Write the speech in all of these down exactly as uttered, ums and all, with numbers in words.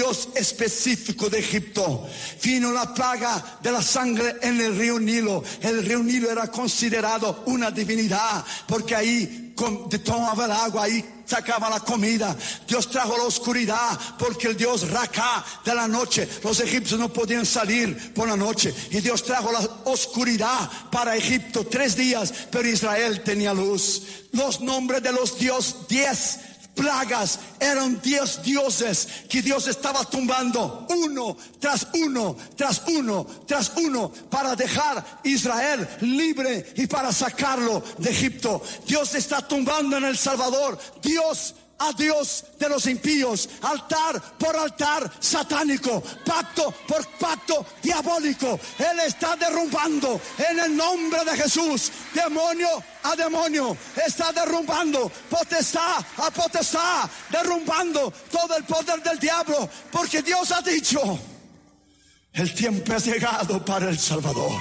Dios específico de Egipto. Vino la plaga de la sangre en el río Nilo. El río Nilo era considerado una divinidad porque ahí tomaba el agua, ahí sacaba la comida. Dios trajo la oscuridad porque el Dios Raca de la noche, los egipcios no podían salir por la noche, y Dios trajo la oscuridad para Egipto tres días, pero Israel tenía luz. Los nombres de los dioses, diez plagas, eran diez dioses que Dios estaba tumbando uno tras uno, tras uno, tras uno, para dejar Israel libre y para sacarlo de Egipto. Dios está tumbando en El Salvador, Dios a Dios de los impíos, altar por altar satánico, pacto por pacto diabólico. Él está derrumbando en el nombre de Jesús, demonio a demonio, está derrumbando potestad a potestad, derrumbando todo el poder del diablo, porque Dios ha dicho: el tiempo ha llegado para El Salvador.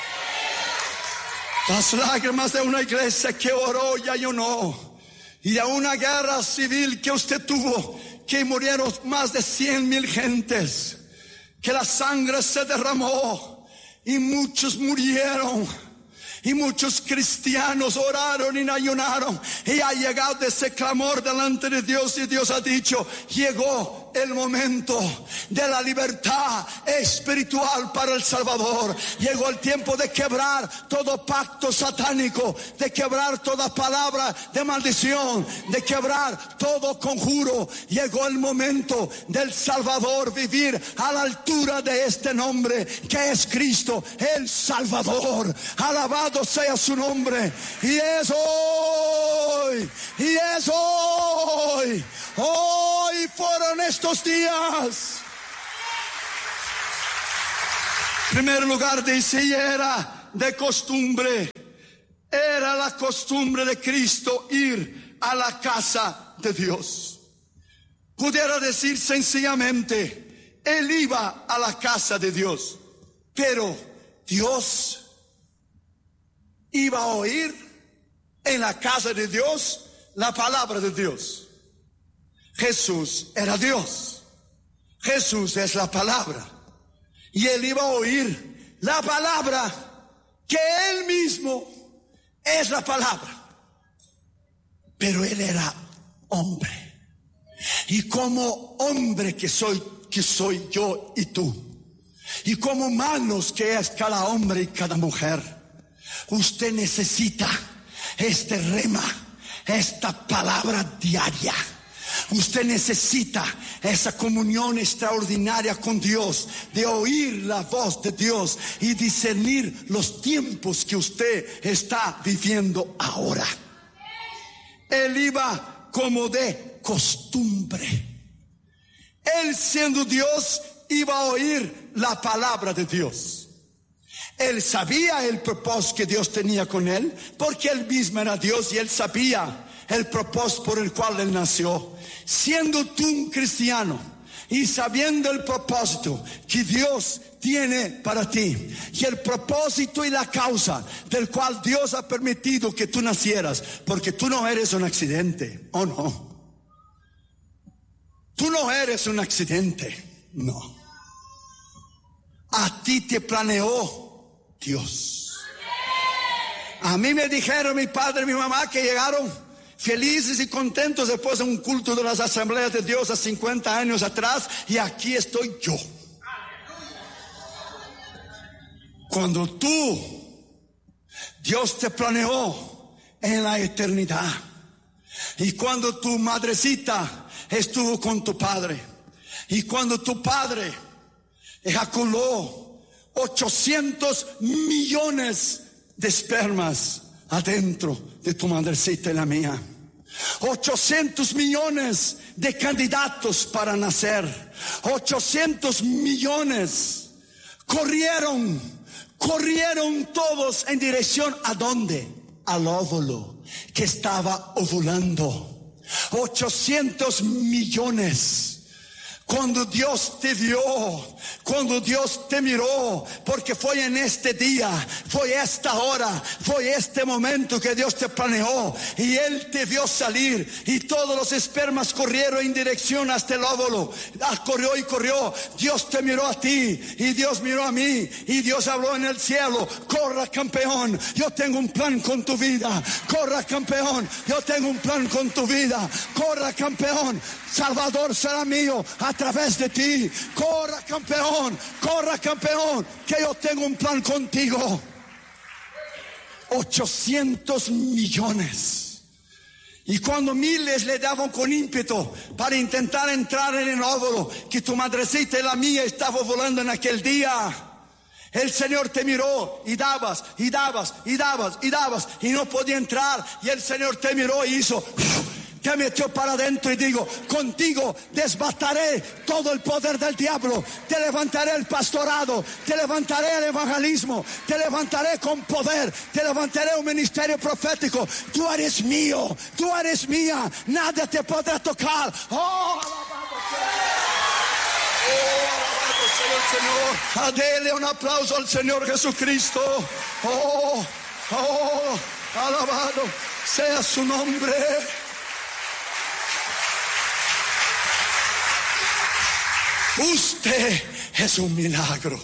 Las lágrimas de una iglesia que oró y ayunó, y de una guerra civil que usted tuvo, que murieron más de cien mil gentes, que la sangre se derramó y muchos murieron, y muchos cristianos oraron y ayunaron, y ha llegado ese clamor delante de Dios, y Dios ha dicho: llegó el momento de la libertad espiritual para El Salvador. Llegó el tiempo de quebrar todo pacto satánico, de quebrar toda palabra de maldición, de quebrar todo conjuro. Llegó el momento del Salvador vivir a la altura de este nombre que es Cristo, el Salvador. Alabado sea su nombre. Y es hoy, y es hoy, hoy fueron estos días. En primer lugar dice: y era de costumbre, era la costumbre de Cristo ir a la casa de Dios. Pudiera decir sencillamente: Él iba a la casa de Dios, pero Dios iba a oír en la casa de Dios la palabra de Dios. Jesús era Dios, Jesús es la palabra, y Él iba a oír la palabra, que Él mismo es la palabra. Pero Él era hombre, y como hombre que soy, que soy yo y tú, y como humanos que es cada hombre y cada mujer, usted necesita este rema, esta palabra diaria. Usted necesita esa comunión extraordinaria con Dios, de oír la voz de Dios y discernir los tiempos que usted está viviendo ahora. Él iba como de costumbre. Él, siendo Dios, iba a oír la palabra de Dios. Él sabía el propósito que Dios tenía con él, porque él mismo era Dios y él sabía el propósito por el cual él nació. Siendo tú un cristiano y sabiendo el propósito que Dios tiene para ti, y el propósito y la causa del cual Dios ha permitido que tú nacieras, porque tú no eres un accidente, ¿o no? Tú no eres un accidente, no. A ti te planeó Dios. A mí me dijeron mi padre y mi mamá que llegaron felices y contentos después de un culto de las Asambleas de Dios a cincuenta años atrás, y aquí estoy yo. Cuando tú, Dios te planeó en la eternidad, y cuando tu madrecita estuvo con tu padre, y cuando tu padre ejaculó ochocientos millones de espermas adentro de tu madrecita y la mía, ochocientos millones de candidatos para nacer, ochocientos millones corrieron, corrieron todos en dirección ¿a dónde? Al óvulo que estaba ovulando. ochocientos millones. Cuando Dios te vio, cuando Dios te miró, porque fue en este día, fue esta hora, fue este momento que Dios te planeó y Él te vio salir y todos los espermas corrieron en dirección hasta el óvulo. Ah, corrió y corrió. Dios te miró a ti y Dios miró a mí y Dios habló en el cielo: corra, campeón, yo tengo un plan con tu vida. Corra, campeón, yo tengo un plan con tu vida. Corra, campeón, Salvador será mío a través de ti. Corra, campeón, corra, campeón, que yo tengo un plan contigo. ochocientos millones. Y cuando miles le daban con ímpetu para intentar entrar en el óvulo, que tu madrecita y la mía estaba volando en aquel día, el Señor te miró y dabas, y dabas, y dabas, y dabas, y no podía entrar. Y el Señor te miró y hizo, te metió para adentro y digo: contigo desbataré todo el poder del diablo. Te levantaré el pastorado, te levantaré el evangelismo, te levantaré con poder, te levantaré un ministerio profético. Tú eres mío, tú eres mía, nadie te podrá tocar. Oh, Señor, dele un aplauso al Señor Jesucristo. Oh, oh, alabado sea su nombre. Usted es un milagro,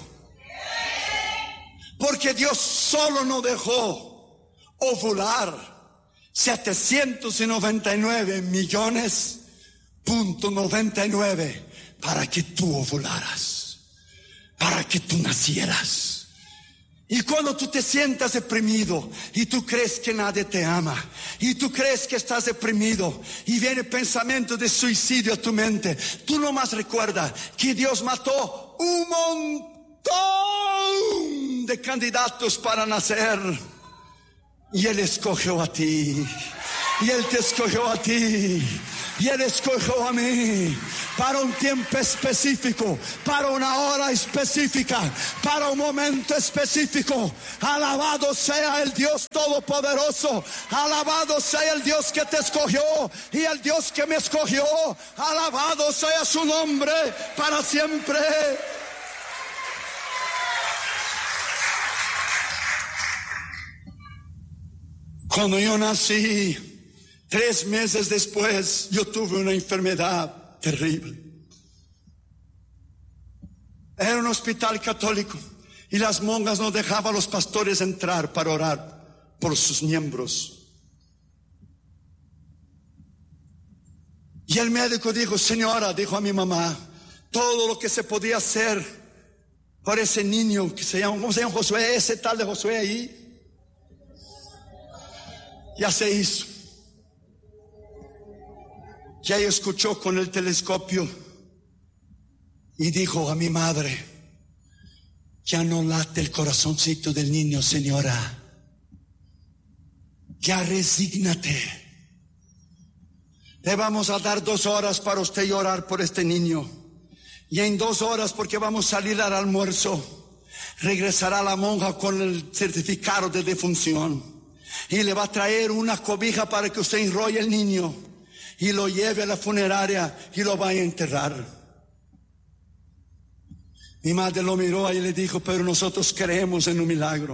porque Dios solo nos dejó ovular setecientos noventa y nueve millones punto noventa y nueve para que tú ovularas, para que tú nacieras. Y cuando tú te sientas deprimido y tú crees que nadie te ama y tú crees que estás deprimido y viene pensamiento de suicidio a tu mente, tú nomás recuerda que Dios mató un montón de candidatos para nacer y Él escogió a ti, y Él te escogió a ti, y Él escogió a mí para un tiempo específico, para una hora específica, para un momento específico. Alabado sea el Dios Todopoderoso, alabado sea el Dios que te escogió y el Dios que me escogió. Alabado sea su nombre para siempre. Cuando yo nací, tres meses después, yo tuve una enfermedad terrible. Era un hospital católico y las monjas no dejaban a los pastores entrar para orar por sus miembros. Y el médico dijo: señora, dijo a mi mamá, todo lo que se podía hacer por ese niño que se llama, ¿cómo se llama? Josué, ese tal de Josué ahí, ya se hizo. Y ella escuchó con el telescopio y dijo a mi madre: ya no late el corazoncito del niño, señora, ya resígnate. Le vamos a dar dos horas para usted llorar por este niño, y en dos horas, porque vamos a salir al almuerzo, regresará la monja con el certificado de defunción y le va a traer una cobija para que usted enrolle el niño y lo lleve a la funeraria y lo vaya a enterrar. Mi madre lo miró y le dijo: pero nosotros creemos en un milagro.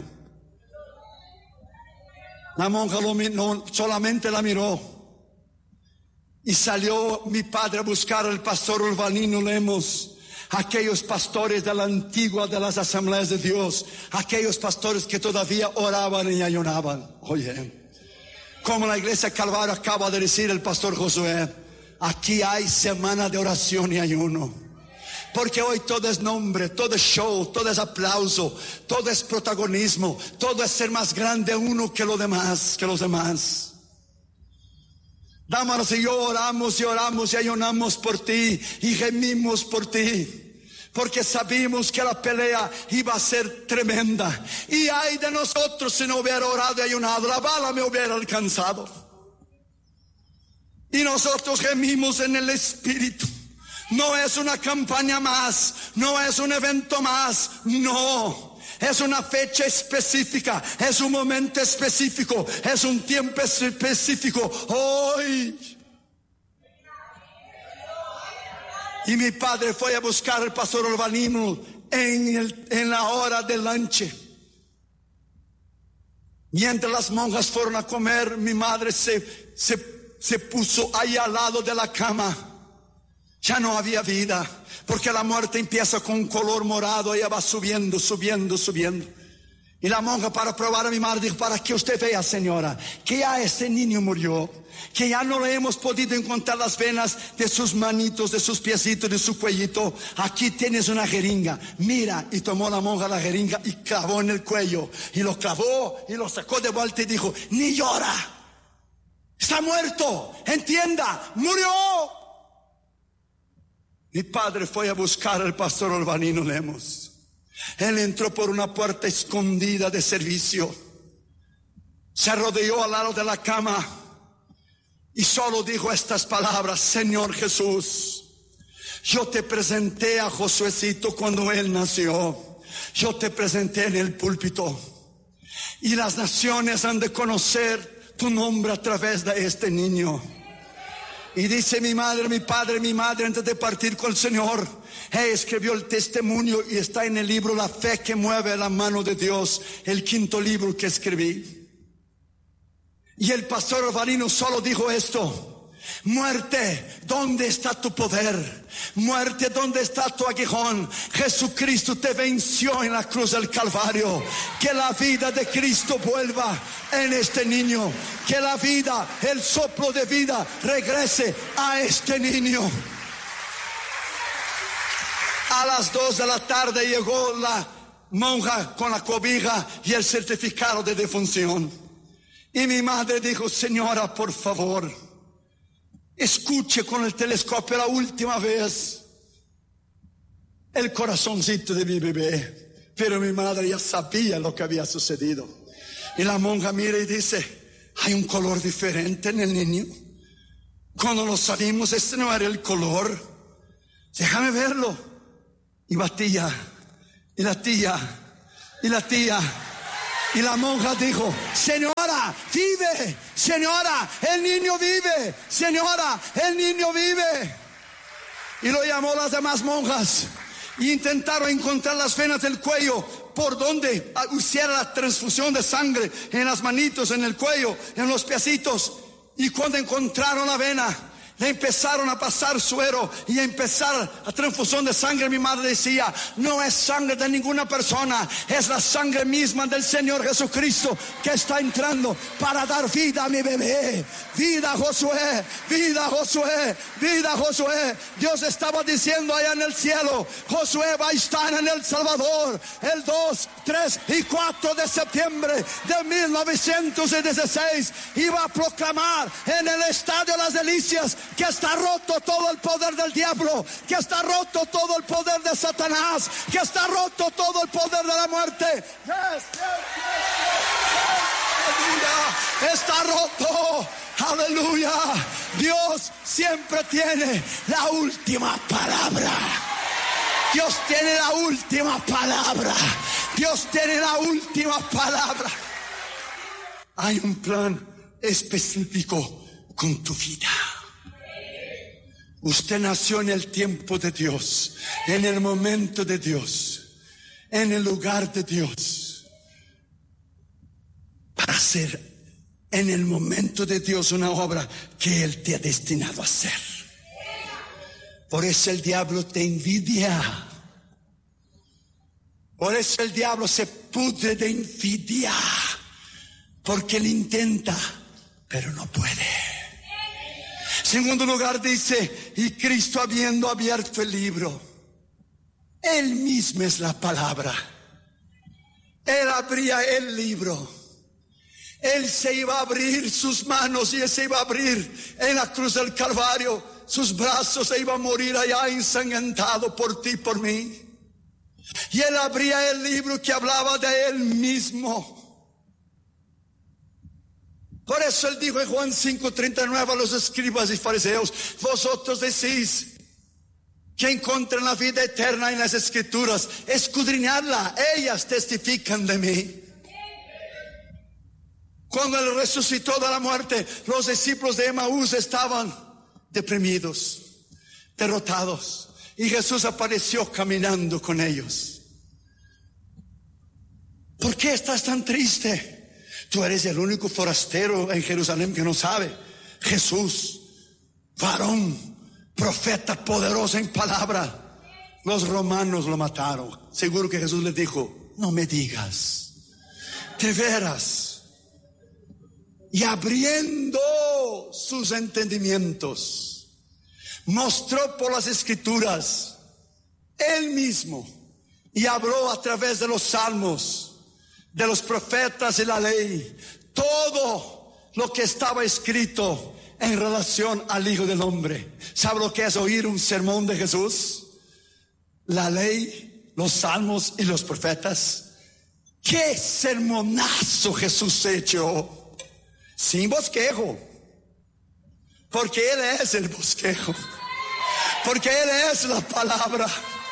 La monja lo, no, solamente la miró y salió mi padre a buscar al pastor Urbanino Lemos, aquellos pastores de la antigua de las asambleas de Dios, aquellos pastores que todavía oraban y ayunaban. Oye, como la iglesia Calvario acaba de decir el pastor Josué, aquí hay semana de oración y ayuno. Porque hoy todo es nombre, todo es show, todo es aplauso, todo es protagonismo, todo es ser más grande uno que los demás, que los demás. Dámanos y yo oramos y oramos y ayunamos por ti y gemimos por ti, porque sabíamos que la pelea iba a ser tremenda. Y ay de nosotros si no hubiera orado y ayunado, la bala me hubiera alcanzado. Y nosotros gemimos en el Espíritu. No es una campaña más, no es un evento más, no. Es una fecha específica, es un momento específico, es un tiempo específico. Hoy Y mi padre fue a buscar al pastor Albanino en, el, en la hora del lunch. Mientras las monjas fueron a comer, mi madre se, se, se puso ahí al lado de la cama. Ya no había vida, porque la muerte empieza con un color morado, ella va subiendo, subiendo, subiendo. Y la monja, para probar a mi madre, dijo: para que usted vea, señora, que ya este niño murió, que ya no le hemos podido encontrar las venas de sus manitos, de sus piecitos, de su cuellito. Aquí tienes una jeringa, mira. Y tomó la monja la jeringa y clavó en el cuello, y lo clavó y lo sacó de vuelta y dijo: ni llora, está muerto, entienda, murió. Mi padre fue a buscar al pastor Albanino Lemos. Él entró por una puerta escondida de servicio, se arrodilló al lado de la cama y solo dijo estas palabras: Señor Jesús, yo te presenté a Josuecito cuando él nació, yo te presenté en el púlpito, y las naciones han de conocer tu nombre a través de este niño. Y dice mi madre, mi padre, mi madre, antes de partir con el Señor, Él escribió el testimonio y está en el libro La Fe que Mueve la Mano de Dios, el quinto libro que escribí. Y el pastor Albanino solo dijo esto: muerte, ¿dónde está tu poder? Muerte, ¿dónde está tu aguijón? Jesucristo te venció en la cruz del Calvario. Que la vida de Cristo vuelva en este niño. Que la vida, el soplo de vida regrese a este niño. A las dos de la tarde llegó la monja con la cobija y el certificado de defunción. Y mi madre dijo: señora, por favor, escuche con el telescopio la última vez el corazoncito de mi bebé. Pero mi madre ya sabía lo que había sucedido. Y la monja mira y dice: hay un color diferente en el niño. Cuando lo sabimos, este no era el color. Déjame verlo. Y va tía, y la tía, y la tía. Y la monja dijo: señora, vive, señora, el niño vive, señora, el niño vive. Y lo llamó las demás monjas y intentaron encontrar las venas del cuello por donde hiciera la transfusión de sangre, en las manitos, en el cuello, en los piecitos. Y cuando encontraron la vena, le empezaron a pasar suero y a empezar a transfusión de sangre. Mi madre decía: no es sangre de ninguna persona, es la sangre misma del Señor Jesucristo que está entrando para dar vida a mi bebé. Vida, Josué, vida, Josué, vida, Josué. Dios estaba diciendo allá en el cielo: Josué va a estar en El Salvador el dos, tres y cuatro de septiembre de mil novecientos dieciséis, y va a proclamar en el Estadio Las Delicias que está roto todo el poder del diablo, que está roto todo el poder de Satanás, que está roto todo el poder de la muerte. Yes, yes, yes, yes. Está roto. Aleluya. Dios siempre tiene la última palabra. Dios tiene la última palabra. Dios tiene la última palabra. Hay un plan específico con tu vida. Usted nació en el tiempo de Dios, en el momento de Dios, en el lugar de Dios, para hacer en el momento de Dios una obra que Él te ha destinado a hacer. Por eso el diablo te envidia. Por eso el diablo se pudre de envidia, porque él intenta, pero no puede. Segundo lugar dice: y Cristo, habiendo abierto el libro, Él mismo es la palabra. Él abría el libro. Él se iba a abrir sus manos y Él se iba a abrir en la cruz del Calvario. Sus brazos se iban a morir allá ensangrentado por ti y por mí. Y Él abría el libro que hablaba de Él mismo. Por eso Él dijo en Juan cinco treinta y nueve a los escribas y fariseos: vosotros decís que encuentran la vida eterna en las escrituras, escudriñadla, ellas testifican de mí. Cuando Él resucitó de la muerte, los discípulos de Emaús estaban deprimidos, derrotados. y Jesús apareció caminando con ellos. ¿Por qué estás tan triste? Tú eres el único forastero en Jerusalén que no sabe. Jesús, varón, profeta poderoso en palabra. Los romanos lo mataron. Seguro que Jesús les dijo: no me digas, de veras. Y abriendo sus entendimientos, mostró por las escrituras él mismo, y habló a través de los salmos, de los profetas y la ley, todo lo que estaba escrito en relación al Hijo del Hombre. ¿Sabe lo que es oír un sermón de Jesús? La ley, los salmos y los profetas. ¡Qué sermonazo Jesús se echó! Sin bosquejo, porque Él es el bosquejo, porque Él es la palabra.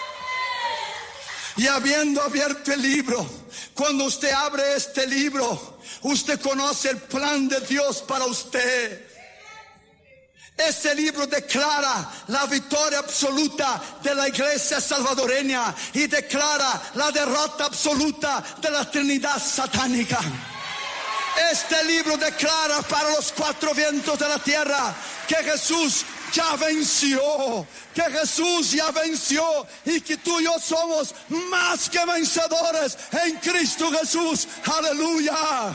Y habiendo abierto el libro, cuando usted abre este libro, usted conoce el plan de Dios para usted. Este libro declara la victoria absoluta de la iglesia salvadoreña y declara la derrota absoluta de la Trinidad satánica. Este libro declara para los cuatro vientos de la tierra que Jesús ya venció, que Jesús ya venció y que tú y yo somos más que vencedores en Cristo Jesús. Aleluya.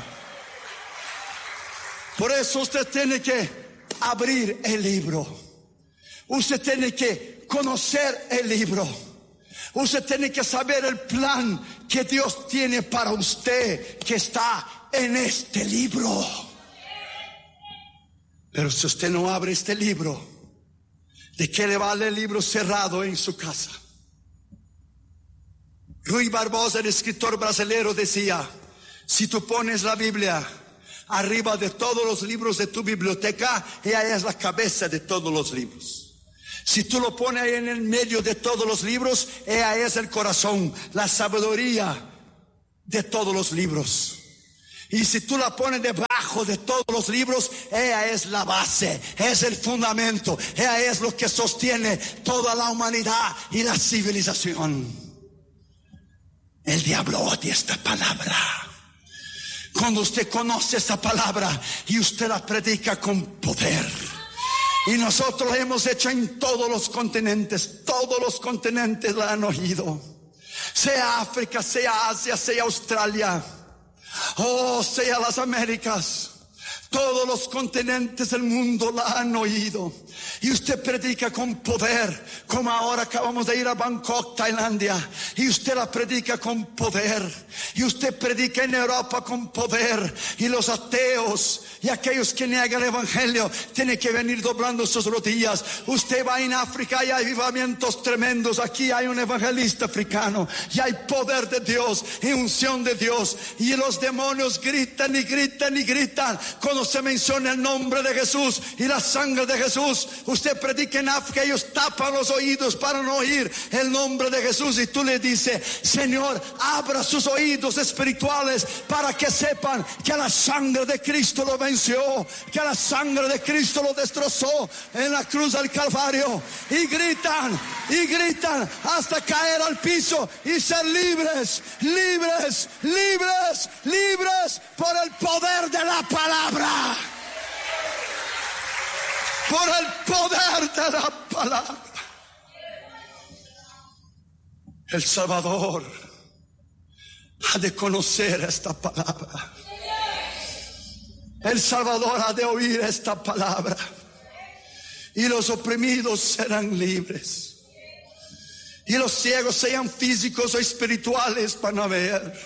Por eso usted tiene que abrir el libro. Usted tiene que conocer el libro. Usted tiene que saber el plan que Dios tiene para usted, que está en este libro. Pero si usted no abre este libro, ¿de qué le vale el libro cerrado en su casa? Rui Barbosa, el escritor brasileño, decía: si tú pones la Biblia arriba de todos los libros de tu biblioteca, ella es la cabeza de todos los libros. Si tú lo pones ahí en el medio de todos los libros, ella es el corazón, la sabiduría de todos los libros. Y si tú la pones debajo de todos los libros, ella es la base, es el fundamento, ella es lo que sostiene toda la humanidad y la civilización. El diablo odia esta palabra. Cuando usted conoce esta palabra y usted la predica con poder, y nosotros la hemos hecho en todos los continentes, todos los continentes la han oído, sea África, sea Asia, sea Australia, oh, sea las Américas, todos los continentes del mundo la han oído. Y usted predica con poder, como ahora acabamos de ir a Bangkok, Tailandia, y usted la predica con poder. Y usted predica en Europa con poder, y los ateos y aquellos que niegan el evangelio tienen que venir doblando sus rodillas. Usted va en África y hay avivamientos tremendos. Aquí hay un evangelista africano y hay poder de Dios y unción de Dios, y los demonios gritan y gritan y gritan cuando se menciona el nombre de Jesús y la sangre de Jesús. Usted predica en África, ellos tapan los oídos para no oír el nombre de Jesús, y tú le dices: Señor, abra sus oídos espirituales para que sepan que la sangre de Cristo lo venció, que la sangre de Cristo lo destrozó en la cruz del Calvario. Y gritan y gritan hasta caer al piso y ser libres, libres, libres, libres por el poder de la palabra. Por el poder de la palabra. El Salvador ha de conocer esta palabra. El Salvador ha de oír esta palabra. Y los oprimidos serán libres. Y los ciegos, sean físicos o espirituales, van a ver.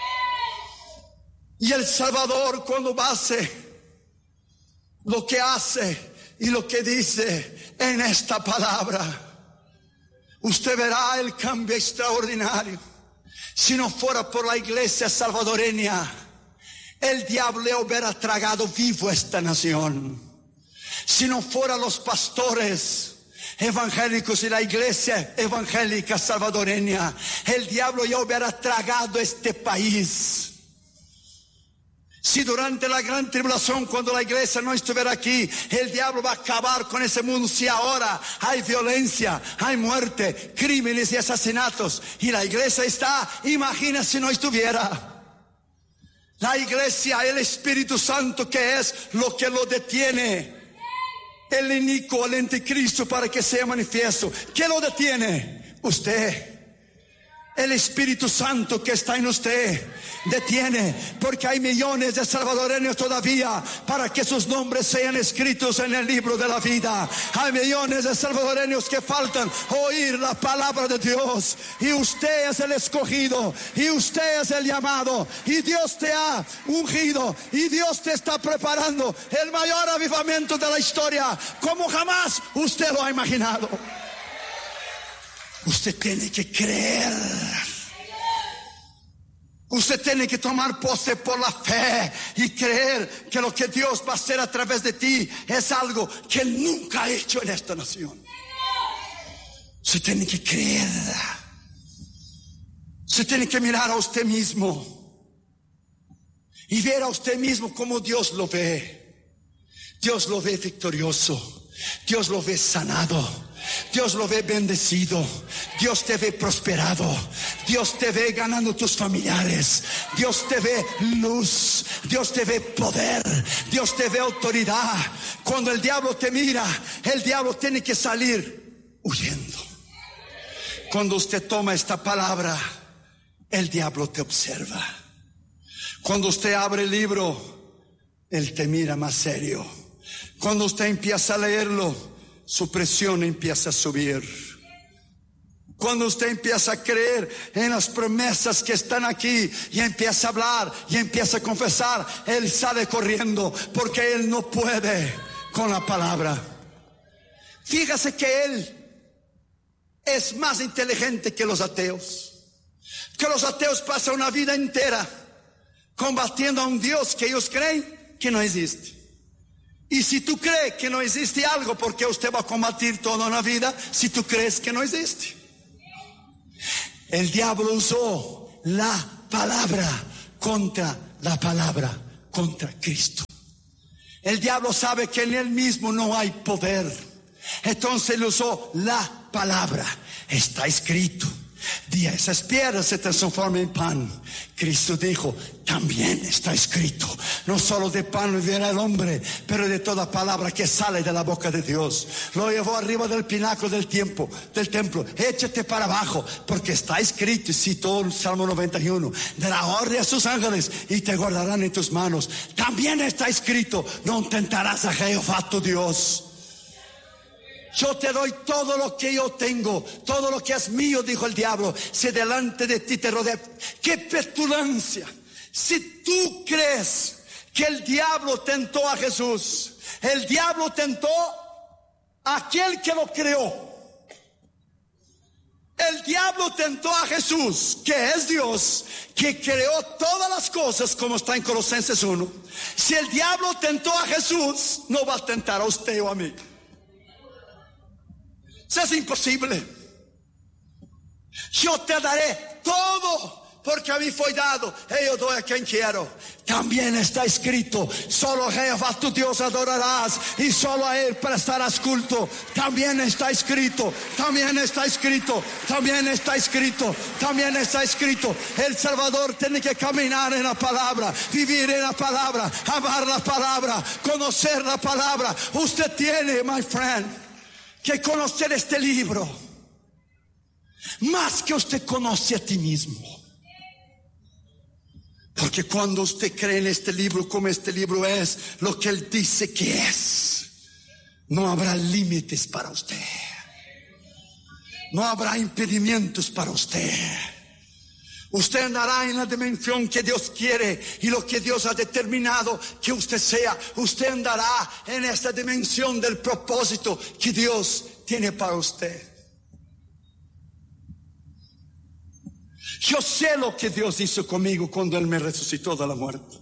Y el Salvador, cuando hace lo que hace y lo que dice en esta palabra, usted verá el cambio extraordinario. Si no fuera por la iglesia salvadoreña, el diablo le hubiera tragado vivo esta nación. Si no fuera los pastores evangélicos y la iglesia evangélica salvadoreña, el diablo ya hubiera tragado este país. Si durante la gran tribulación, cuando la iglesia no estuviera aquí, el diablo va a acabar con ese mundo, si ahora hay violencia, hay muerte, crímenes y asesinatos, y la iglesia está, imagina si no estuviera. La iglesia, el Espíritu Santo, que es lo que lo detiene, el inicuo, el anticristo, para que sea manifiesto. ¿Qué lo detiene? Usted. El Espíritu Santo que está en usted detiene, porque hay millones de salvadoreños todavía para que sus nombres sean escritos en el libro de la vida. Hay millones de salvadoreños que faltan oír la palabra de Dios, y usted es el escogido, y usted es el llamado, y Dios te ha ungido, y Dios te está preparando el mayor avivamiento de la historia, como jamás usted lo ha imaginado. Usted tiene que creer. Usted tiene que tomar pose por la fe y creer que lo que Dios va a hacer a través de ti es algo que Él nunca ha hecho en esta nación. Usted tiene que creer. Usted tiene que mirar a usted mismo y ver a usted mismo como Dios lo ve. Dios lo ve victorioso. Dios lo ve sanado. Dios lo ve bendecido. Dios te ve prosperado. Dios te ve ganando tus familiares. Dios te ve luz. Dios te ve poder. Dios te ve autoridad. Cuando el diablo te mira, el diablo tiene que salir huyendo. Cuando usted toma esta palabra, el diablo te observa. Cuando usted abre el libro, él te mira más serio. Cuando usted empieza a leerlo, su presión empieza a subir. Cuando usted empieza a creer en las promesas que están aquí y empieza a hablar y empieza a confesar, él sale corriendo, porque él no puede con la palabra. Fíjese que él es más inteligente que los ateos. Que los ateos pasan una vida entera combatiendo a un Dios que ellos creen que no existe. Y si tú crees que no existe algo, ¿por qué usted va a combatir toda una vida si tú crees que no existe? El diablo usó la palabra contra la palabra, contra Cristo. El diablo sabe que en él mismo no hay poder. Entonces él usó la palabra. Está escrito. Di a esas piedras se transforman en pan. Cristo dijo, también está escrito, no solo de pan vivirá el hombre, pero de toda palabra que sale de la boca de Dios. Lo llevó arriba del pináculo del tiempo, del templo. Échate para abajo, porque está escrito, y citó el Salmo noventa y uno, dará orden a sus ángeles y te guardarán en tus manos. También está escrito, no tentarás a Jehová tu Dios. Yo te doy todo lo que yo tengo, todo lo que es mío, dijo el diablo. Si delante de ti te rodea, qué petulancia. Si tú crees que el diablo tentó a Jesús, el diablo tentó a aquel que lo creó. El diablo tentó a Jesús, que es Dios, que creó todas las cosas, como está en Colosenses uno. Si el diablo tentó a Jesús, no va a tentar a usted o a mí. Eso es imposible. Yo te daré todo, porque a mí fue dado, y yo doy a quien quiero. También está escrito, solo a Jehová tu Dios adorarás, y solo a Él prestarás culto. También está escrito, también está escrito, también está escrito, también está escrito. El Salvador tiene que caminar en la palabra, vivir en la palabra, amar la palabra, conocer la palabra. Usted tiene, my friend, que conocer este libro más que usted conoce a ti mismo. Porque cuando usted cree en este libro, como este libro es lo que Él dice que es, no habrá límites para usted, no habrá impedimentos para usted. Usted andará en la dimensión que Dios quiere y lo que Dios ha determinado que usted sea. Usted andará en esta dimensión del propósito que Dios tiene para usted. Yo sé lo que Dios hizo conmigo cuando Él me resucitó de la muerte.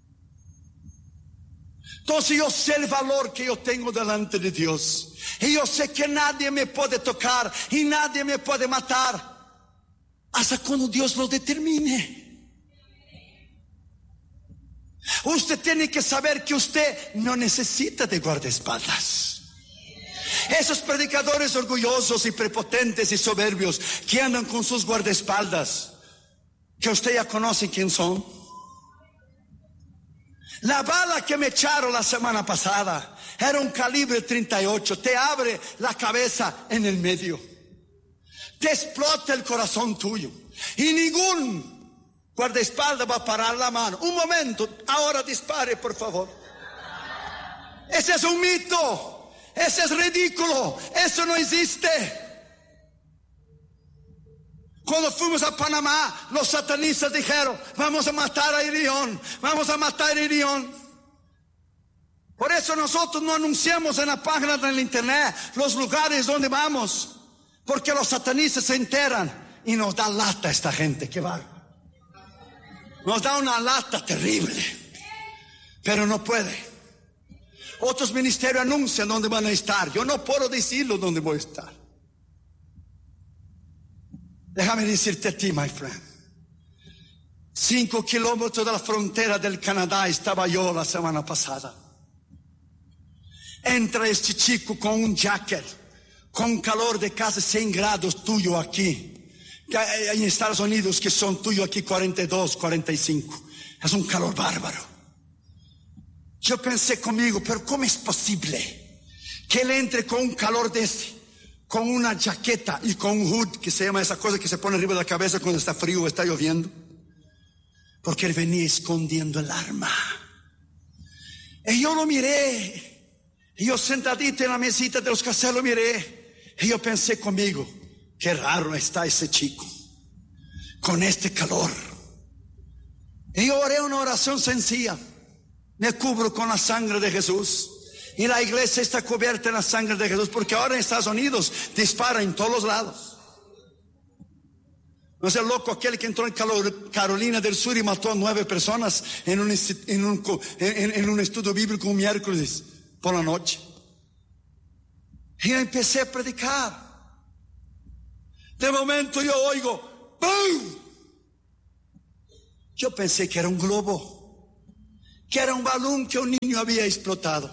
Entonces yo sé el valor que yo tengo delante de Dios. Y yo sé que nadie me puede tocar y nadie me puede matar hasta cuando Dios lo determine. Usted tiene que saber que usted no necesita de guardaespaldas. Esos predicadores orgullosos y prepotentes y soberbios que andan con sus guardaespaldas, que usted ya conoce quién son. La bala que me echaron la semana pasada era un calibre treinta y ocho. Te abre la cabeza en el medio, te explota el corazón tuyo, y ningún guardaespaldas va a parar la mano. Un momento, ahora dispare, por favor. Ese es un mito, ese es ridículo, eso no existe. Cuando fuimos a Panamá, los satanistas dijeron: vamos a matar a Irión, vamos a matar a Irión. Por eso nosotros no anunciamos en la página del internet los lugares donde vamos, porque los satanistas se enteran y nos da lata esta gente. Qué bárbaro. Nos da una lata terrible, pero no puede. Otros ministerios anuncian dónde van a estar. Yo no puedo decirlo dónde voy a estar. Déjame decirte a ti, my friend. Cinco kilómetros de la frontera del Canadá estaba yo la semana pasada. Entra este chico con un jacket, con calor de casi cien grados tuyo aquí. Que hay en Estados Unidos que son tuyo aquí cuarenta y dos, cuarenta y cinco. Es un calor bárbaro. Yo pensé conmigo, pero ¿cómo es posible que él entre con un calor de ese, con una jaqueta y con un hood, que se llama esa cosa que se pone arriba de la cabeza cuando está frío o está lloviendo? Porque él venía escondiendo el arma. Y yo lo miré, y yo sentadito en la mesita de los caseros lo miré, y yo pensé conmigo: qué raro está ese chico con este calor. Y yo oré una oración sencilla: me cubro con la sangre de Jesús. Y la iglesia está cubierta en la sangre de Jesús, porque ahora en Estados Unidos dispara en todos los lados. No es el loco aquel que entró en Carolina del Sur y mató a nueve personas en un, en un, en, en un estudio bíblico un miércoles por la noche. Y yo empecé a predicar. De momento yo oigo ¡boom! Yo pensé que era un globo, que era un balón que un niño había explotado.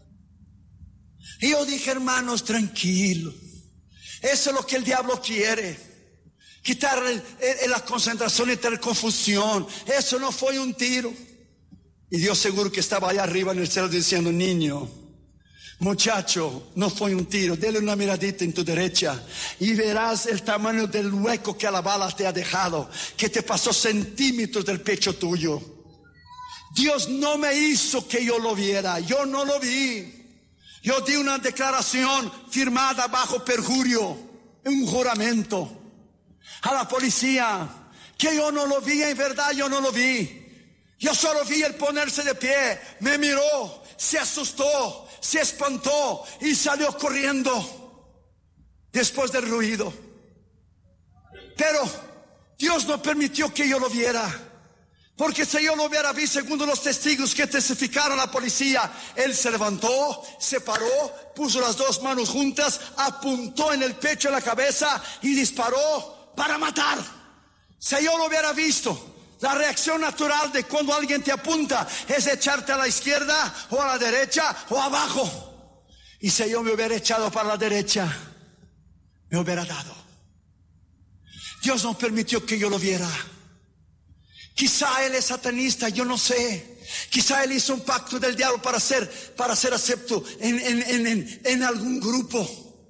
Y yo dije: hermanos, tranquilo, eso es lo que el diablo quiere, quitar el, el, la concentración y tener confusión. Eso no fue un tiro. Y Dios seguro que estaba allá arriba en el cielo diciendo: niño, muchacho, no fue un tiro. Dele una miradita en tu derecha y verás el tamaño del hueco que la bala te ha dejado, que te pasó centímetros del pecho tuyo. Dios no me hizo que yo lo viera, yo no lo vi. Yo di una declaración firmada bajo perjurio, un juramento a la policía, que yo no lo vi. En verdad yo no lo vi. Yo solo vi el ponerse de pie, me miró, se asustó, se espantó y salió corriendo después del ruido. Pero Dios no permitió que yo lo viera, porque si yo lo hubiera visto, según los testigos que testificaron a la policía, él se levantó, se paró, puso las dos manos juntas, apuntó en el pecho y la cabeza y disparó para matar. Si yo lo hubiera visto, la reacción natural de cuando alguien te apunta es echarte a la izquierda o a la derecha o abajo. Y si yo me hubiera echado para la derecha, me hubiera dado. Dios no permitió que yo lo viera. Quizá él es satanista, yo no sé. Quizá él hizo un pacto del diablo para ser, para ser acepto en, en, en, en, en algún grupo.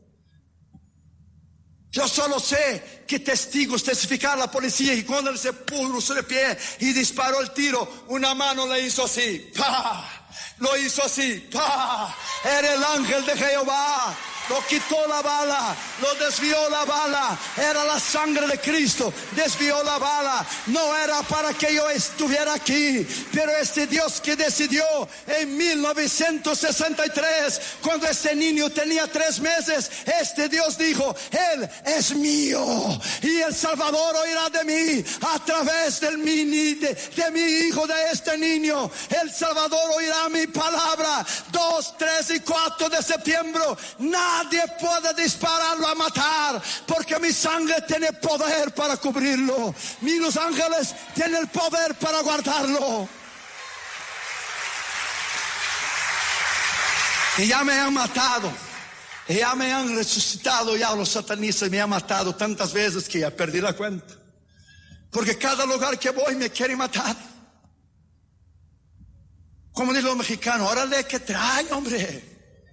Yo solo sé que testigos testificaron a la policía y cuando él se puso de pie y disparó el tiro, una mano le hizo así, ¡pah! Lo hizo así, ¡pah! Era el ángel de Jehová. Lo quitó la bala, lo desvió la bala. Era la sangre de Cristo, desvió la bala. No era para que yo estuviera aquí, pero este Dios que decidió en mil novecientos sesenta y tres, cuando este niño tenía tres meses, este Dios dijo: Él es mío y el Salvador oirá de mí a través del mini, de, de mi hijo, de este niño. El Salvador oirá mi palabra. Dos, tres y cuatro de septiembre, nada. Nadie puede dispararlo a matar, porque mi sangre tiene poder para cubrirlo. Mis ángeles tienen el poder para guardarlo. Y ya me han matado. Y ya me han resucitado. Ya los satanistas me han matado tantas veces que ya perdí la cuenta. Porque cada lugar que voy me quieren matar. Como dicen los mexicanos, órale, ¿qué trae, hombre?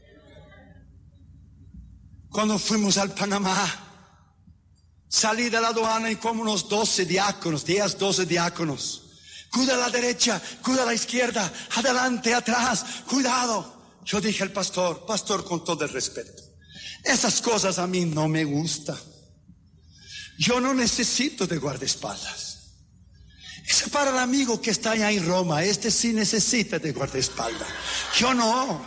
Cuando fuimos al Panamá, salí de la aduana y como unos doce diáconos, diez, doce diáconos. Cuida a la derecha, cuida a la izquierda, adelante, atrás, cuidado. Yo dije al pastor, pastor, con todo el respeto, esas cosas a mí no me gustan. Yo no necesito de guardaespaldas. Ese para el amigo que está allá en Roma, este sí necesita de guardaespaldas. Yo no.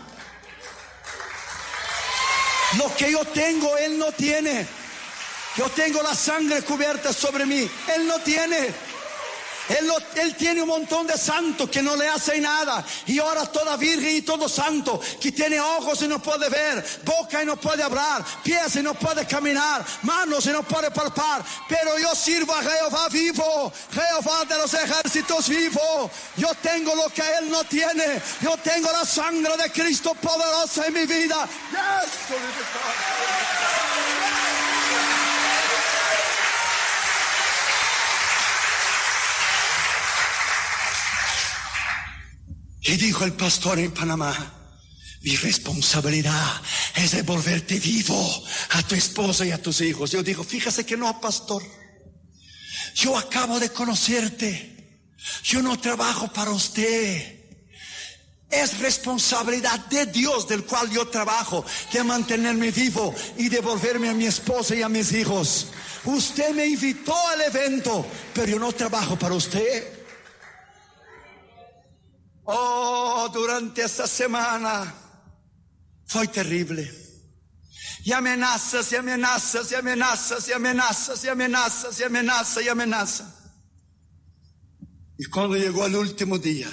Lo que yo tengo, él no tiene. Yo tengo la sangre cubierta sobre mí, él no tiene. Él, lo, él tiene un montón de santos que no le hacen nada. Y ahora toda virgen y todo santo que tiene ojos y no puede ver, boca y no puede hablar, pies y no puede caminar, manos y no puede palpar. Pero yo sirvo a Jehová vivo, Jehová de los ejércitos vivo. Yo tengo lo que él no tiene. Yo tengo la sangre de Cristo poderosa en mi vida. Yes. Y dijo el pastor en Panamá, mi responsabilidad es devolverte vivo a tu esposa y a tus hijos. Yo digo, fíjese que no, pastor. Yo acabo de conocerte. Yo no trabajo para usted. Es responsabilidad de Dios del cual yo trabajo, de mantenerme vivo y devolverme a mi esposa y a mis hijos. Usted me invitó al evento, pero yo no trabajo para usted. Oh, durante esta semana fue terrible. Y amenazas, y amenazas, y amenazas, y amenazas, y amenazas, y amenazas, y amenazas. Y cuando llegó el último día,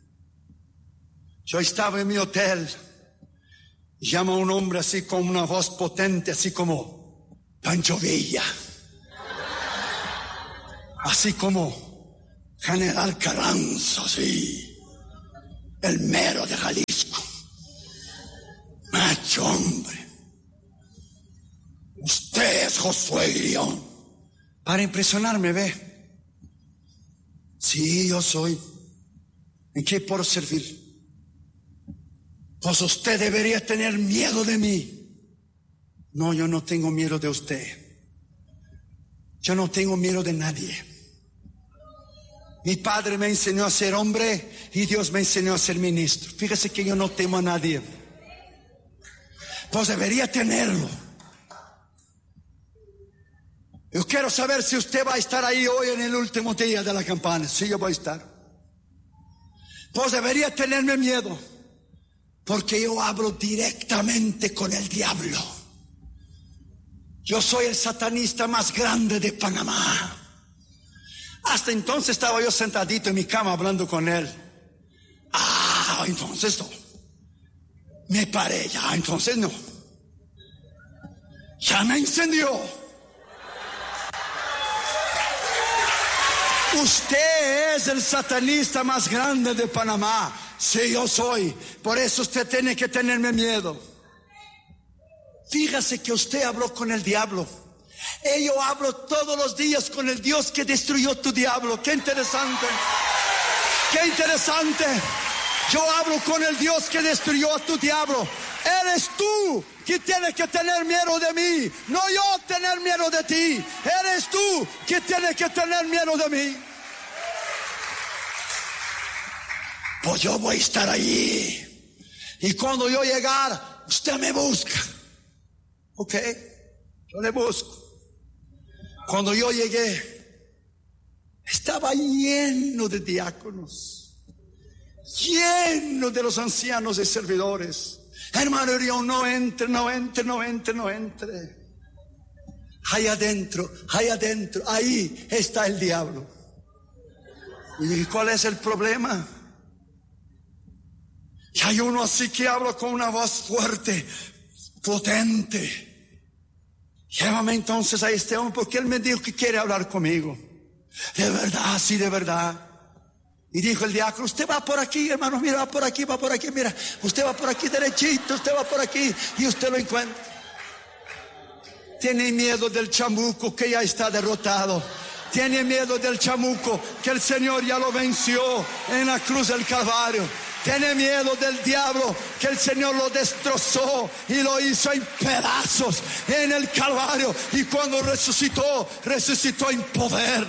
yo estaba en mi hotel, y llama a un hombre así con una voz potente, así como Pancho Villa, así como General Carranza, así. El mero de Jalisco. Macho hombre. Usted es Josué Irión. Para impresionarme, ve. Sí, yo soy. ¿En qué puedo servir? Pues usted debería tener miedo de mí. No, yo no tengo miedo de usted. Yo no tengo miedo de nadie. Mi padre me enseñó a ser hombre y Dios me enseñó a ser ministro. Fíjese que yo no temo a nadie. Pues debería tenerlo. Yo quiero saber si usted va a estar ahí hoy en el último día de la campana. Sí, yo voy a estar. Pues debería tenerme miedo, porque yo hablo directamente con el diablo. Yo soy el satanista más grande de Panamá. Hasta entonces estaba yo sentadito en mi cama hablando con él. Ah, entonces no. Me paré, ya, entonces no. Ya me encendió. Usted es el satanista más grande de Panamá. Sí, yo soy. Por eso usted tiene que tenerme miedo. Fíjese que usted habló con el diablo. Y yo hablo todos los días con el Dios que destruyó tu diablo. Qué interesante. Qué interesante. Yo hablo con el Dios que destruyó a tu diablo. Eres tú que tienes que tener miedo de mí, no yo tener miedo de ti. Eres tú que tienes que tener miedo de mí. Pues yo voy a estar allí. Y cuando yo llegar, usted me busca. Ok, yo le busco. Cuando yo llegué, estaba lleno de diáconos, lleno de los ancianos y servidores. Hermano Irión, no entre, no entre, no entre, no entre. Ahí adentro, ahí adentro, ahí está el diablo. Y dije, ¿cuál es el problema? Y hay uno así que habla con una voz fuerte, potente. Llévame entonces a este hombre, porque él me dijo que quiere hablar conmigo. De verdad, sí, de verdad. Y dijo el diácono: usted va por aquí, hermano, mira, va por aquí, va por aquí, mira, usted va por aquí derechito, usted va por aquí y usted lo encuentra. Tiene miedo del chamuco que ya está derrotado. Tiene miedo del chamuco que el Señor ya lo venció en la cruz del Calvario. Tiene miedo del diablo que el Señor lo destrozó y lo hizo en pedazos en el Calvario. Y cuando resucitó, resucitó en poder.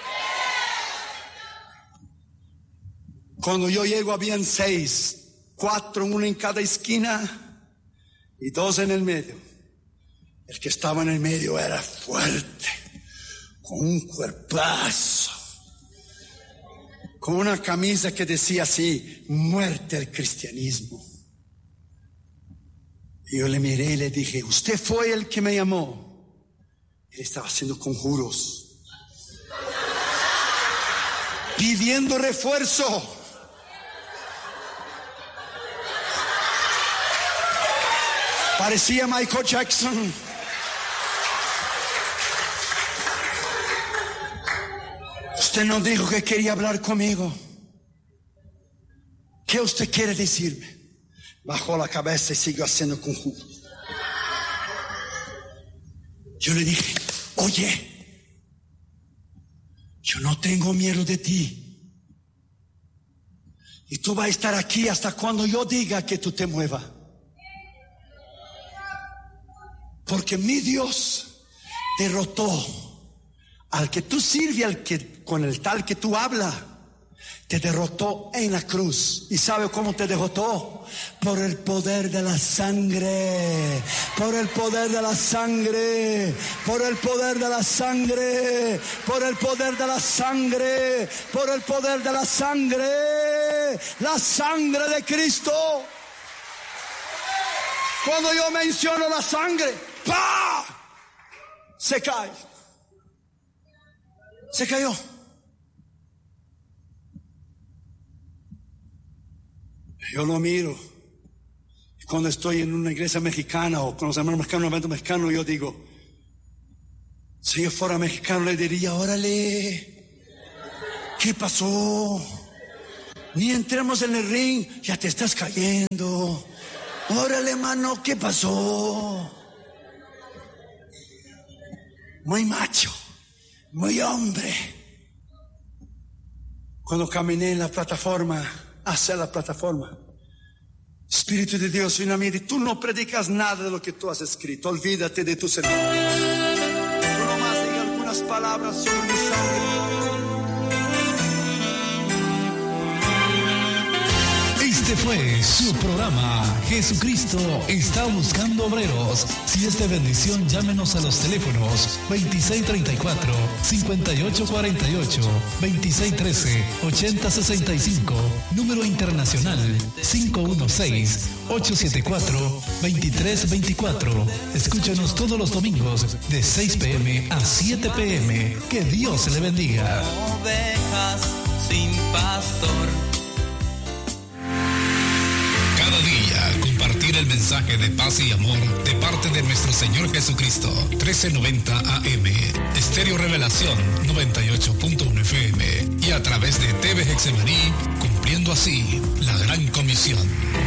Cuando yo llego habían seis, cuatro, uno en cada esquina y dos en el medio. El que estaba en el medio era fuerte, con un cuerpazo, con una camisa que decía así: muerte al cristianismo. Y yo le miré y le dije: usted fue el que me llamó. Él estaba haciendo conjuros, pidiendo refuerzo. Parecía Michael Jackson. Usted no dijo que quería hablar conmigo. ¿Qué usted quiere decirme? Bajó la cabeza y siguió haciendo conjuros. Yo le dije: oye, yo no tengo miedo de ti. Y tú vas a estar aquí hasta cuando yo diga que tú te muevas. Porque mi Dios derrotó al que tú sirves, al que con el tal que tú hablas, te derrotó en la cruz. ¿Y sabe cómo te derrotó? Por el poder de la sangre, por el poder de la sangre, por el poder de la sangre, por el poder de la sangre, por el poder de la sangre, la sangre de Cristo. Cuando yo menciono la sangre, ¡pah!, se cae. Se cayó. Yo lo miro. Cuando estoy en una iglesia mexicana o con los hermanos mexicanos, un evento mexicano, yo digo: si yo fuera mexicano le diría: órale, ¿qué pasó? Ni entremos en el ring, ya te estás cayendo. Órale, hermano, ¿qué pasó? Muy macho, muy hombre. Cuando caminé en la plataforma, hacia la plataforma, Espíritu de Dios vino a mí y tú no predicas nada de lo que tú has escrito. Olvídate de tu sermón. Tú nomás digas algunas palabras sobre mi sangre. Este fue su programa Jesucristo está buscando obreros. Si es de bendición, llámenos a los teléfonos veintiséis treinta y cuatro, cincuenta y ocho cuarenta y ocho, veintiséis trece, ochenta sesenta y cinco, número internacional cinco uno seis, ocho siete cuatro, veintitrés veinticuatro. Escúchanos todos los domingos de seis pm a siete pm. Que Dios le bendiga. Ovejas sin pastor. Cada día compartir el mensaje de paz y amor de parte de nuestro Señor Jesucristo. trece noventa A M, Estéreo Revelación noventa y ocho punto uno F M y a través de T V Hexemaní, cumpliendo así la gran comisión.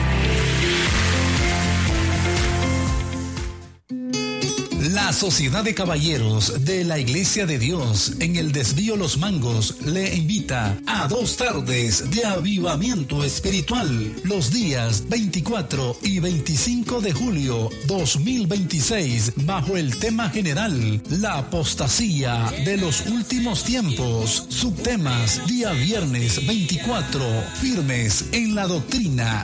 La Sociedad de Caballeros de la Iglesia de Dios en el Desvío Los Mangos le invita a dos tardes de avivamiento espiritual los días veinticuatro y veinticinco de julio dos mil veintiséis bajo el tema general La apostasía de los últimos tiempos. Subtemas: día viernes veinticuatro, firmes en la doctrina.